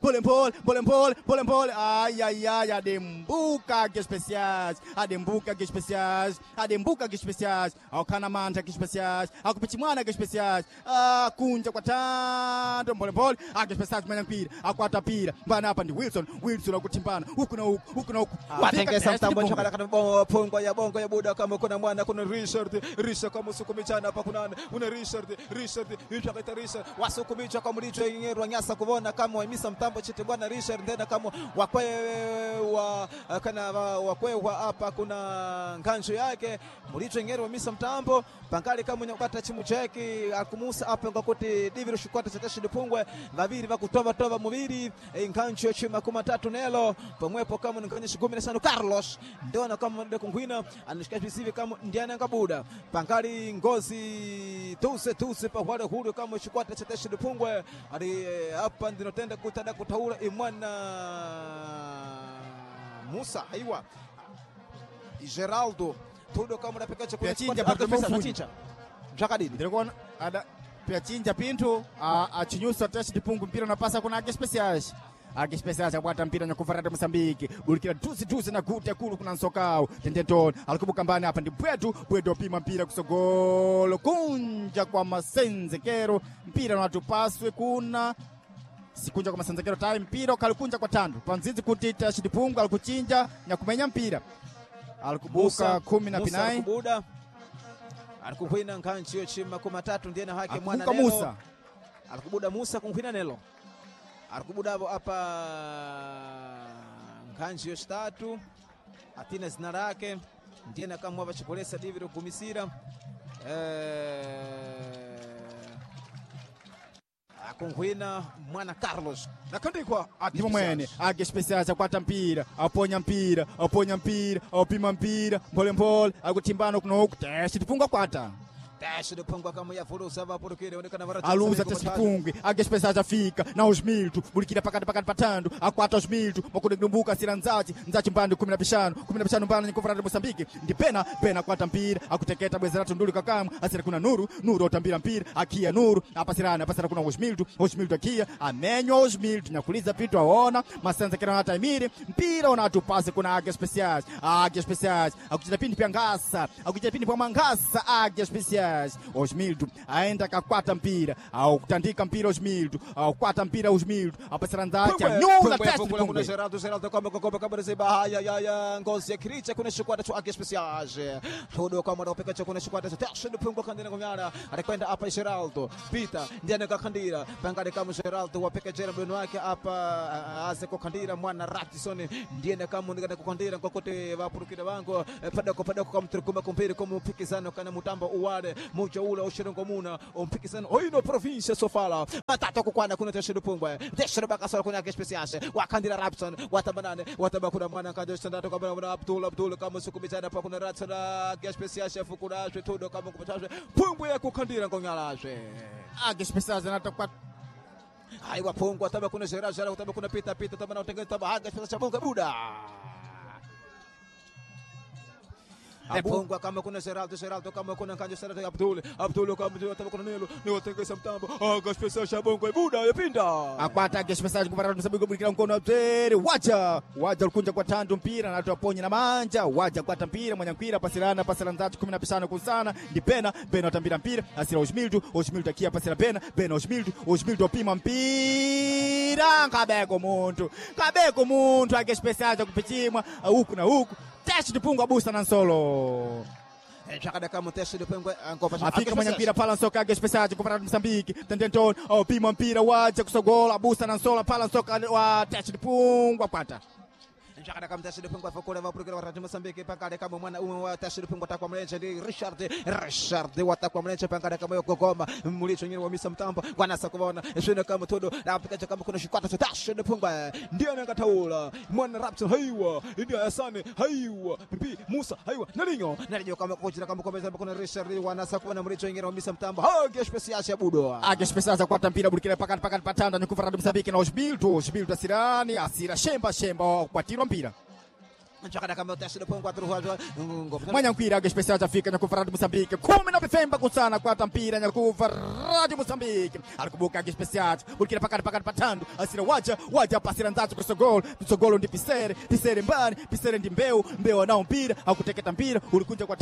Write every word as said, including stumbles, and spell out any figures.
Bolempol, Bolempol, Bolempol. Ai, ai, ai, adembuka que especiais, adembuka que especiais, adembuka que especiais, ao canamanta que especiais, ao kupitimwana que especiais, a kunja kwa tanto Bolempol, a que especiais manyampira, a quarta pira, bana hapa ndi Wilson, Wilson akutimbana, huku na huku, huku na huku. Watengesa mtambo chakala kana bongo ya bongo ya buda kama kuna mwana kuna Richard, Richard kama sukumichana hapa kuna una Richard, Richard, yutaka Richard, wasukumicha kama licho yengerwa nyasa kuona kama waimisa mtambo chete bwana Richard ndena kama wakwe wa kana wakwe wa hapa kuna nganjo yake mulicho yengerwa misa mtambo pankali kama nyakata chimu cheki akumusa hapa ngokuti diviro shukwata chatashi dipungwe babiri bakutoba toba mubiri nganjo chima kuma tatu nelo pomwepo kama nkanyesha kumi na tano Carlos ndona kama ndekungwina anashika visivi kama ndiana ngabuda pankali ngozi tuse tuse pa wale huru kama shukwata chatashi dipungwe ali hapa ndinotenda kutada kutaula imwana Musa aiwa Geraldo tudo kama napekacha kwa chinja kwa chinja jakadini ndikona ada pia chinja pinto a chinyusa test dipungu mpira na pasa kuna ake specials ake specials akwata mpira na kufarata Mozambique bulikira tusi tusi na guti akulu kuna nsokao tendenton alikubuka mbani hapa ndi bwetu bwedo pima mpira kusogolo kunja kwa masenzekero mpira na tupaswe kuna sikunja kwa masenzekero time mpira kalikunja kwa tando panzizi kutita shidipungu alikuchinja nyakumenya mpira alikubuka kumi na pinai alikubuda alikuhina nkanchi yochima kuma tatu ndiye na hake mwana nelo Musa alikubuda Musa kunhina nelo alikubuda hapo hapa nkanchi yochitatu atina zina lake ndiye na kama hapa chipolesa diviro kumisira eh akunhina mwana Carlos nakandikwa atipo mwene ake specials akwata mpira aponya mpira aponya mpira apima mpira mpole mpole akutimbana kuno huku test dipunga kwata test dipunga kama ya furusa vapo kile onekana vara aluza test dipunga ake specials afika na Osmilto bulikira pakati pakati patando akwata Osmilto makudumbuka siranzachi nzachi mbandi kumi na tano kumi na tano mbana nikufarata Mozambique ndipena pena kwata mpira akuteketa bwezera tunduli kakamu asira kuna Nuru Nuru otambira mpira akia Nuru apasirana apasira kuna Osmilto Osmilto akia amenyo Osmilto nyakuliza pito aona masanza kera hata imiri mpira ona atupase kuna ake specials ake specials akuchita pindi pia ngasa akuchita pindi pia mangasa ake specials Osmilto aenda kakwata mpira au kutandika mpira Osmilto au kwata mpira Osmilto apasira nzachi nyunga test kuna Geraldo Geraldo kama kama kama zeba haya ya ya ngozi ya kiricha kuna shukwata tu ake specials todo kama unapeka cha kuna shukwata test dipunga kandina ngana alikwenda hapa Geraldo Peter ndiye akakandira pangale kama Geraldo wapeka jera mbeno wake hapa aze kukandira mwana Ratison ndiye kama ndika kukandira kokote vapurukira bango padako padako kama turikuma kumpiri kama mpikizano kana mutambo uwale mucho ula ushirongo muna mpikizano oino provincia sofala matata kukwana kuna test dipunga test bakasala kuna ake specials wakandira Rapson watabanane watabakuna mwana kanje standard kama mwana Abdul Abdul kama sukumitana pa kuna Ratson ake specials fukuna todo kama kupatashwe pumbu ya kukandira ngonyalaje ake specials anatakuwa aiwa pungwa taba kuna Gerard Gerard taba kuna pita pita taba na utengeza taba haga specials bonga buda Pungwa kama kuna Geraldo Geraldo kama kuna kanje Geraldo Abdul Abdul kama taba kuna Nelo Nelo tengeza mtambo haga specials bonga buda yapinda akwata ake specials kufarata Mozambique bulikira mkono abtere wacha wacha ukunja kwa tando mpira na tuaponye na manja wacha kwata mpira mwenye mpira pasirana pasira nzati kumi na tano kusana ndipena pena utambira mpira asira Osmilto Osmilto akia pasira pena pena Osmilto Osmilto opima mpira kabeko muntu kabeko muntu ake specials kupitimwa huku na huku test dipunga busa na nsolo chakada kama test dipunga ngopa afika mwenye mpira pala soka ake specials kufarata Mozambique tendenton opima mpira wacha kusogola busa na nsolo pala soka wa test dipunga kwata chakada kama test dipunga fakula vapurukira warati Mozambique pakale kama mwana ume wa test dipunga takwa mlenje ndi Richard Richard watakwa mlenje pakale kama yoko goma mulicho nyini wa misa mtambo wanasa kuona shina kama todo na pikacha kama kuna shikwata test dipunga ndio ngataula mwana Rapson haiwa ndio Hasani haiwa pipi Musa haiwa nalinyo nalinyo kama kocha kama komeza kuna Richard wanasa kuona mulicho nyini wa misa mtambo hage specials ya budo age specials kwata mpira bulikira pakati pakati patanda nikufarata Mozambique na Osmilto Osmilto asirani asira shemba shemba kwa tiro mpira Chakada kama teste do pão quatro roja. Manyankwira águia especial já fica Nyakuva Rádio Moçambique. Come na pifemba kusana kwa tampira Nyakuva Rádio Moçambique. Alikubuka águia especial. Burkina pakati pakati patando. Asira waja waja pasira nzacho kwa gol. Gol ndi pisere pisere mbani pisere ndi mbeu mbeu na mpira. Hakuteketa mpira ulikunja kwa